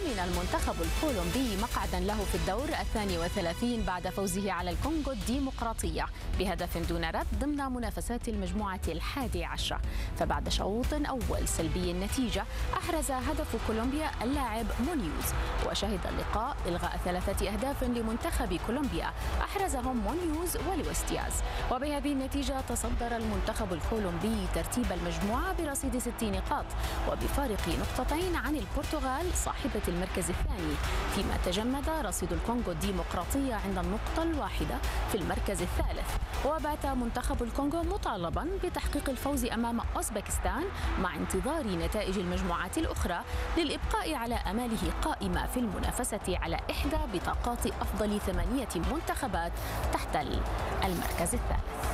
ضمن المنتخب الكولومبي مقعدا له في الدور 32 بعد فوزه على الكونغو الديمقراطية بهدف دون رد ضمن منافسات المجموعة 11. فبعد شوط أول سلبي النتيجة أحرز هدف كولومبيا اللاعب مونيوز، وشهد اللقاء إلغاء 3 أهداف لمنتخب كولومبيا أحرزهم مونيوز ولويس دياز. وبهذه النتيجة تصدر المنتخب الكولومبي ترتيب المجموعة برصيد 60 نقاط وبفارق نقطتين عن البرتغال صاحبة المركز الثاني، فيما تجمد رصيد الكونغو الديمقراطية عند النقطة الواحدة في المركز الثالث. وبات منتخب الكونغو مطالبا بتحقيق الفوز أمام أوزبكستان مع انتظار نتائج المجموعات الأخرى للإبقاء على أماله قائمة في المنافسة على إحدى بطاقات أفضل 8 منتخبات تحتل المركز الثالث.